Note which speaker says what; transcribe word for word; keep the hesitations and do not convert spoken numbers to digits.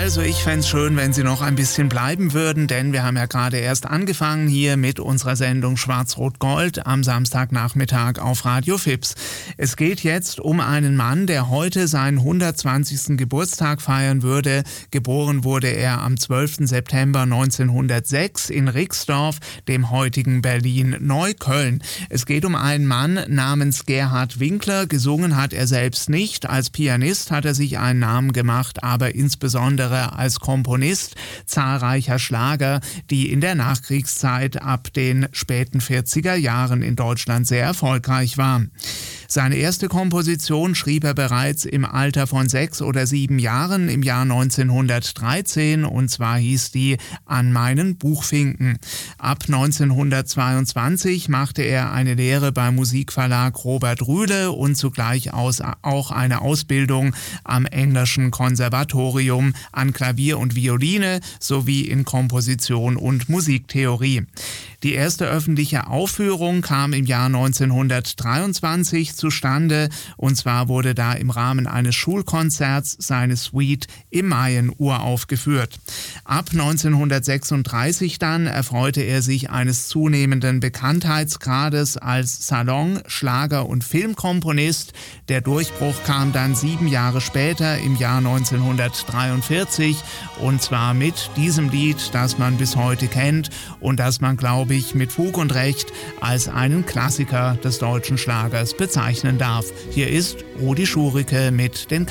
Speaker 1: Also ich fände es schön, wenn Sie noch ein bisschen bleiben würden, denn wir haben ja gerade erst angefangen hier mit unserer Sendung Schwarz-Rot-Gold am Samstagnachmittag auf Radio Fips. Es geht jetzt um einen Mann, der heute seinen hundertzwanzigsten Geburtstag feiern würde. Geboren wurde er am zwölften September neunzehnhundertsechs in Rixdorf, dem heutigen Berlin-Neukölln. Es geht um einen Mann namens Gerhard Winkler. Gesungen hat er selbst nicht. Als Pianist hat er sich einen Namen gemacht, aber insbesondere als Komponist zahlreicher Schlager, die in der Nachkriegszeit ab den späten vierziger Jahren in Deutschland sehr erfolgreich waren. Seine erste Komposition schrieb er bereits im Alter von sechs oder sieben Jahren im Jahr neunzehnhundertdreizehn, und zwar hieß die »An meinen Buchfinken«. Ab neunzehnhundertzweiundzwanzig machte er eine Lehre beim Musikverlag Robert Rühle und zugleich aus, auch eine Ausbildung am Englischen Konservatorium an Klavier und Violine sowie in Komposition und Musiktheorie. Die erste öffentliche Aufführung kam im Jahr neunzehnhundertdreiundzwanzig zustande, und zwar wurde da im Rahmen eines Schulkonzerts seine Suite im Mayen uraufgeführt. Ab neunzehnhundertsechsunddreißig dann erfreute er sich eines zunehmenden Bekanntheitsgrades als Salon-, Schlager- und Filmkomponist. Der Durchbruch kam dann sieben Jahre später im Jahr neunzehnhundertdreiundvierzig, und zwar mit diesem Lied, das man bis heute kennt und das man, glaube ich, mit Fug und Recht als einen Klassiker des deutschen Schlagers bezeichnen darf. Hier ist Rudi Schurike mit den